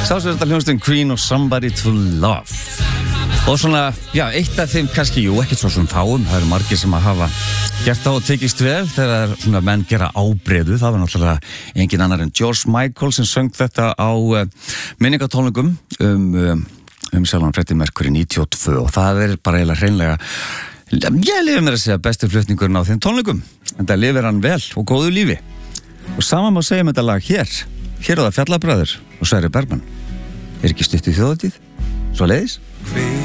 Sjálfsögðu hljómsveitin Queen og Somebody to Love. Og svona, já, eitt af þeim kannski, ekkert svo sem fáum. Það eru margir sem að hafa gert á og tekist vel þegar svona menn gera ábreiðu. Það var náttúrulega engin annar en George Michael sem söng þetta á minningatónleikum sjálfan Freddie Mercury 92 og það er bara eiginlega hreinlega, ég lifir mér að segja besti flutningurinn á þeim tónleikum. En það lifir hann vel og góðu lífi. Og saman má segja þetta lag hér á það Fjallabræður og Sverrir Bergmann. Er ekki stutt í þjóðhátíð? Svo leiðis?